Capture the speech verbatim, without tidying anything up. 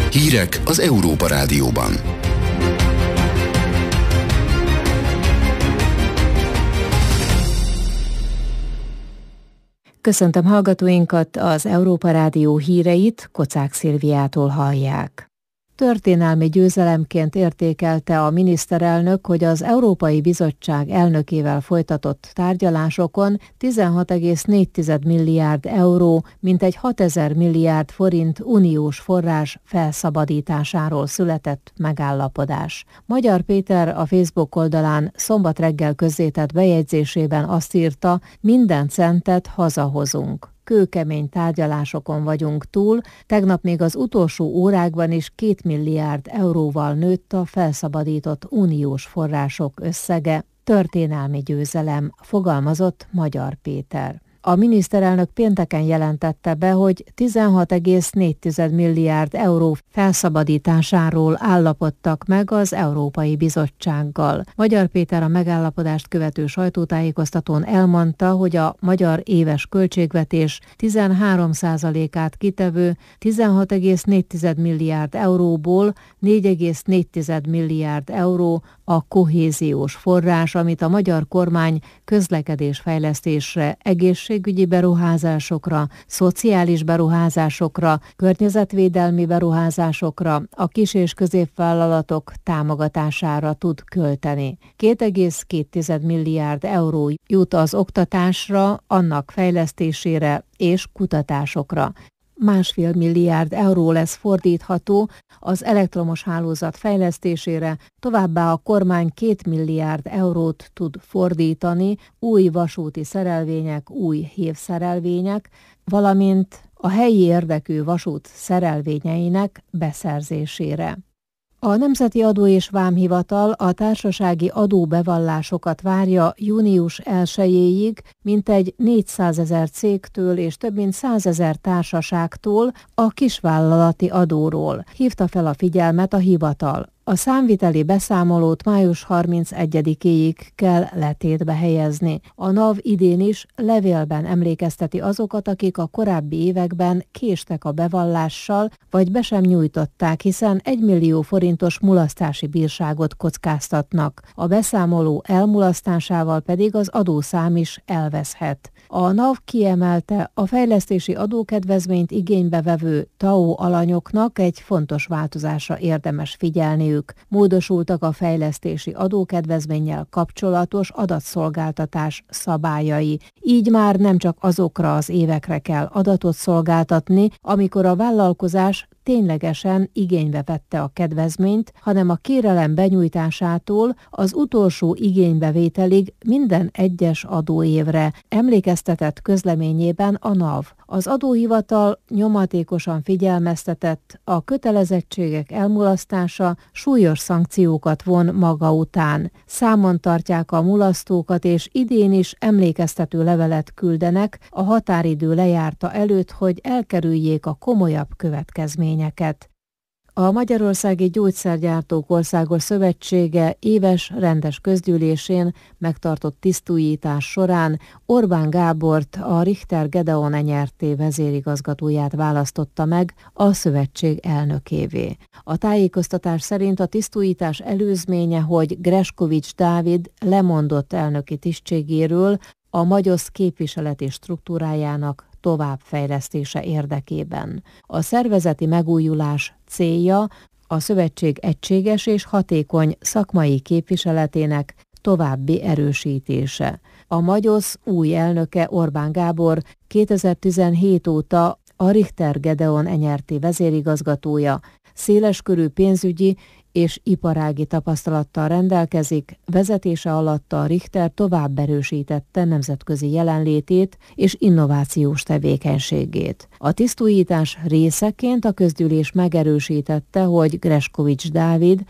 Hírek az Európa Rádióban. Köszöntöm hallgatóinkat, az Európa Rádió híreit Kocák Szilviától hallják. Történelmi győzelemként értékelte a miniszterelnök, hogy az Európai Bizottság elnökével folytatott tárgyalásokon tizenhat egész négy milliárd euró, mintegy hatezer milliárd forint uniós forrás felszabadításáról született megállapodás. Magyar Péter a Facebook oldalán szombat reggel közzétett bejegyzésében azt írta, minden centet hazahozunk. Kőkemény tárgyalásokon vagyunk túl, tegnap még az utolsó órákban is két milliárd euróval nőtt a felszabadított uniós források összege. Történelmi győzelem, fogalmazott Magyar Péter. A miniszterelnök pénteken jelentette be, hogy tizenhat egész négy milliárd euró felszabadításáról állapodtak meg az Európai Bizottsággal. Magyar Péter a megállapodást követő sajtótájékoztatón elmondta, hogy a magyar éves költségvetés tizenhárom százalékát kitevő tizenhat egész négy milliárd euróból négy egész négy milliárd euró a kohéziós forrás, amit a magyar kormány közlekedésfejlesztésre, egészségügyi beruházásokra, szociális beruházásokra, környezetvédelmi beruházásokra, a kis- és középvállalatok támogatására tud költeni. két egész két milliárd euró jut az oktatásra, annak fejlesztésére és kutatásokra. Másfél milliárd euró lesz fordítható az elektromos hálózat fejlesztésére, továbbá a kormány két milliárd eurót tud fordítani új vasúti szerelvények, új hévszerelvények, valamint a helyi érdekű vasút szerelvényeinek beszerzésére. A Nemzeti Adó és Vámhivatal a társasági adóbevallásokat várja június elsejéig mintegy négyszázezer cégtől és több mint százezer társaságtól a kisvállalati adóról. Hívta fel a figyelmet a hivatal. A számviteli beszámolót május harmincegyedikéig kell letétbe helyezni. A NAV idén is levélben emlékezteti azokat, akik a korábbi években késtek a bevallással, vagy be sem nyújtották, hiszen egy millió forintos mulasztási bírságot kockáztatnak. A beszámoló elmulasztásával pedig az adószám is elveszhet. A NAV kiemelte, a fejlesztési adókedvezményt igénybe vevő té á o alanyoknak egy fontos változásra érdemes figyelniük. Módosultak a fejlesztési adókedvezménnyel kapcsolatos adatszolgáltatás szabályai. Így már nem csak azokra az évekre kell adatot szolgáltatni, amikor a vállalkozás ténylegesen igénybe vette a kedvezményt, hanem a kérelem benyújtásától az utolsó igénybevételig minden egyes adóévre, emlékeztetett közleményében a NAV. Az adóhivatal nyomatékosan figyelmeztetett, a kötelezettségek elmulasztása súlyos szankciókat von maga után. Számon tartják a mulasztókat, és idén is emlékeztető levelet küldenek a határidő lejárta előtt, hogy elkerüljék a komolyabb következményeket. A Magyarországi Gyógyszergyártók Országos Szövetsége éves rendes közgyűlésén megtartott tisztújítás során Orbán Gábort, a Richter Gedeon Enyerté vezérigazgatóját választotta meg a szövetség elnökévé. A tájékoztatás szerint a tisztújítás előzménye, hogy Greskovics Dávid lemondott elnöki tisztségéről a Magyarosz képviseleti struktúrájának továbbfejlesztése érdekében. A szervezeti megújulás célja a szövetség egységes és hatékony szakmai képviseletének további erősítése. A Magyarosz új elnöke Orbán Gábor kétezer-tizenhét óta a Richter Gedeon Enyerté vezérigazgatója, széleskörű pénzügyi és iparági tapasztalattal rendelkezik, vezetése alatt a Richter tovább erősítette nemzetközi jelenlétét és innovációs tevékenységét. A tisztújítás részeként a közgyűlés megerősítette, hogy Greskovics Dávid